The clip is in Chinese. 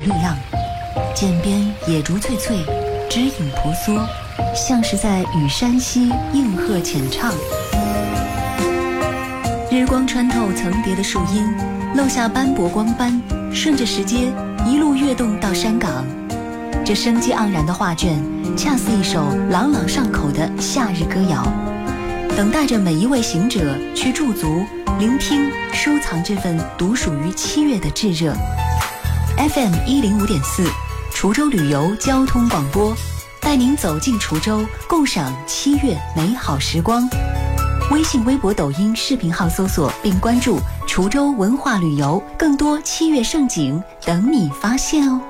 绿浪，涧边野竹翠翠，枝影婆娑，像是在与山溪应和浅唱。日光穿透层叠的树荫，漏下斑驳光斑，顺着石阶一路跃动到山岗。这生机盎然的画卷，恰似一首朗朗上口的夏日歌谣，等待着每一位行者去驻足、聆听、收藏这份独属于7月的炙热。FM 105.4，滁州旅游交通广播，带您走进滁州，共赏7月美好时光。微信、微博、抖音视频号搜索并关注滁州文化旅游，更多7月盛景等你发现哦。